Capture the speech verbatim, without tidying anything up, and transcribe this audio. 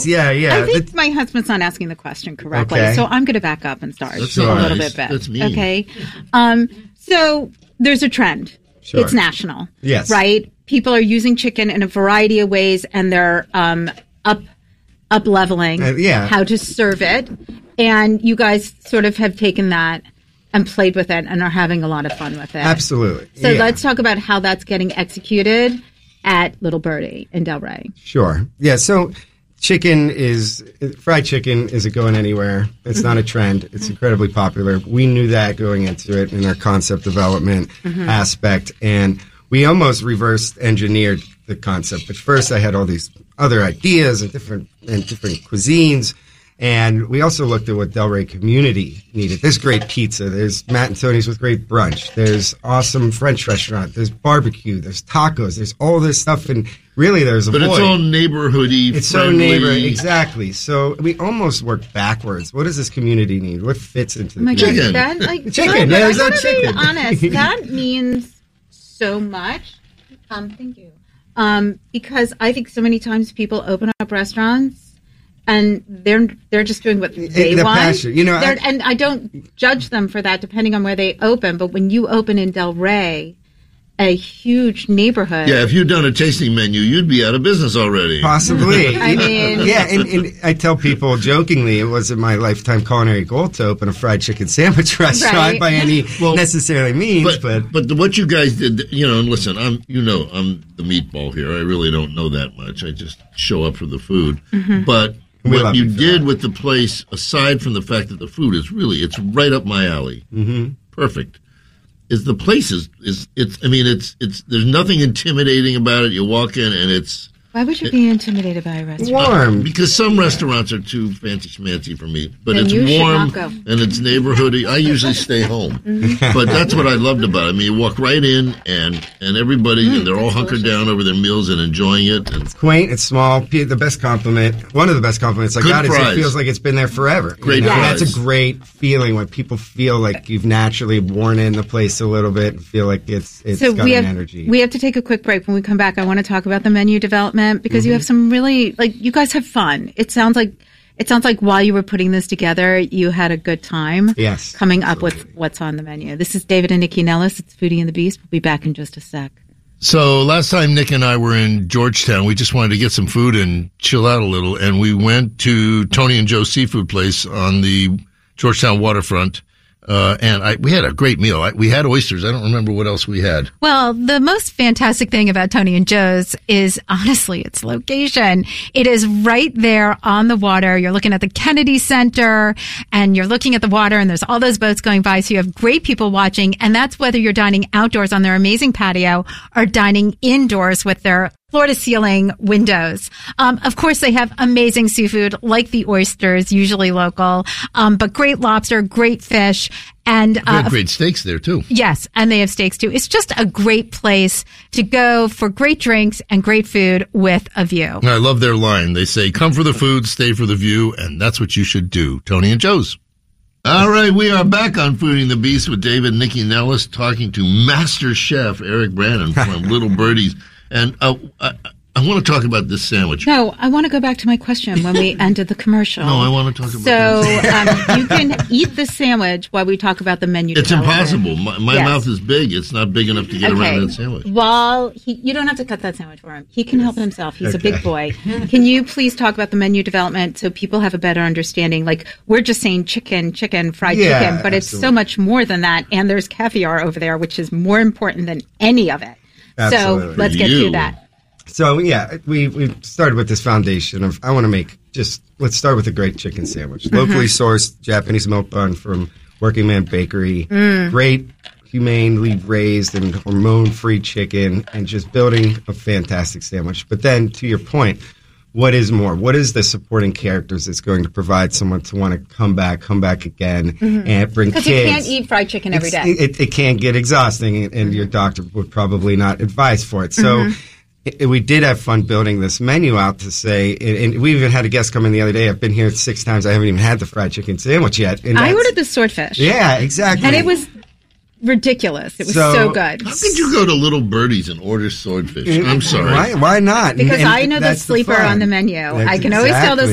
is, yeah, yeah. I think That's, my husband's not asking the question correctly, okay. so I'm going to back up and start That's a nice. little bit. That's mean. Okay. Um, so there's a trend. Sure. It's national. Yes. Right? People are using chicken in a variety of ways, and they're um, up up leveling Uh, yeah. how to serve it. And you guys sort of have taken that and played with it and are having a lot of fun with it. Absolutely. So yeah. let's talk about how that's getting executed at Little Birdie in Delray. Sure. Yeah, so chicken is, fried chicken isn't going anywhere. It's mm-hmm. not a trend. It's incredibly popular. We knew that going into it in our concept development mm-hmm. aspect, and we almost reverse engineered the concept. At first, I had all these other ideas and different and different cuisines, and we also looked at what Delray community needed. There's great pizza. There's Matt and Tony's with great brunch. There's awesome French restaurant. There's barbecue. There's tacos. There's all this stuff, and really there's a But void. it's all neighborhoody, It's friendly. so neighbor, exactly. So we almost work backwards. What does this community need? What fits into the Oh my community? Chicken. God, that, like, Chicken. no, There's I no gotta chicken. Be honest, that means so much. Um, thank you. Um, because I think so many times people open up restaurants and they're they're just doing what they They're want. passionate. You know, They're- I- and I don't judge them for that, depending on where they open. But when you open in Delray, a huge neighborhood. Yeah, if you'd done a tasting menu, you'd be out of business already. Possibly. I mean- yeah, and, and I tell people jokingly, it wasn't my lifetime culinary goal to open a fried chicken sandwich restaurant Right. by any Well, necessarily means, But, but, but the, what you guys did, you know, and listen, I'm, you know, I'm the meatball here. I really don't know that much. I just show up for the food. Mm-hmm. But We what love you you for did that. with the place, aside from the fact that the food is really, it's right up my alley. Mm-hmm. Perfect. Is the place is, is it's, I mean, it's, it's, there's nothing intimidating about it. You walk in and it's, Why would you be intimidated by a restaurant? warm. because some restaurants are too fancy schmancy for me, but Then it's you should warm not go. and it's neighborhoody. I usually stay home, but that's what I loved about it. I mean, you walk right in and and everybody and they're all that's hunkered delicious. down over their meals and enjoying it. And Quaint, it's small. P- The best compliment, one of the best compliments I Good got is fries. it feels like it's been there forever. Great You know, fries. That's a great feeling when people feel like you've naturally worn in the place a little bit and feel like it's it's So got we an have energy. we have to take a quick break. When we come back, I want to talk about the menu development because Mm-hmm. you have some really like you guys have fun. It sounds like it sounds like while you were putting this together, you had a good time. Yes, coming up with what's on the menu. This is David and Nikki Nellis. It's Foodie and the Beast. We'll be back in just a sec. So last time Nick and I were in Georgetown, we just wanted to get some food and chill out a little, and we went to Tony and Joe's seafood place on the Georgetown waterfront. Uh, and I, we had a great meal. I, we had oysters. I don't remember what else we had. Well, the most fantastic thing about Tony and Joe's is honestly its location. It is right there on the water. You're looking at the Kennedy Center and you're looking at the water and there's all those boats going by. So you have great people watching, and that's whether you're dining outdoors on their amazing patio or dining indoors with their floor to ceiling windows. Um, of course, they have amazing seafood like the oysters, usually local, um, but great lobster, great fish, and We uh, had great steaks there too. yes, and they have steaks too. It's just a great place to go for great drinks and great food with a view. I love their line. They say, come for the food, stay for the view, and that's what you should do. Tony and Joe's. All right, we are back on Fooding the Beast with David and Nikki Nellis talking to Master Chef Eric Brannon from Little Birdies. And uh, I, I want to talk about this sandwich. No, I want to go back to my question when we ended the commercial. No, I want to talk about So that. um, you can eat the sandwich while we talk about the menu. It's development. impossible. My, my Yes. mouth is big. It's not big enough to get around that sandwich. While he, you don't have to cut that sandwich for him. He can help himself. He's Okay. a big boy. Can you please talk about the menu development so people have a better understanding? Like we're just saying chicken, chicken, fried Yeah, chicken, but it's so absolutely. much more than that. And there's caviar over there, which is more important than any of it. Absolutely. So let's For get you. to that. So yeah, we we started with this foundation of I want to make just let's start with a great chicken sandwich, Mm-hmm. locally sourced Japanese milk bun from Working Man Bakery, Mm. great humanely raised and hormone free chicken, and just building a fantastic sandwich. But then to your point, what is more? What is the supporting characters that's going to provide someone to want to come back, come back again, and bring Because kids? you can't eat fried chicken every It's- day. It, it can get exhausting, and, and your doctor would probably not advise for it. So it, we did have fun building this menu out to say, and, and we even had a guest come in the other day. I've been here six times. I haven't even had the fried chicken sandwich yet. And I that's- ordered the swordfish. Yeah, exactly. And it was ridiculous. It was So- so, good. How could you go to Little Birdies and order swordfish? I'm sorry. Why, why not? Because And- I and know the that's sleeper fun. on the menu. That's I can always tell the exactly.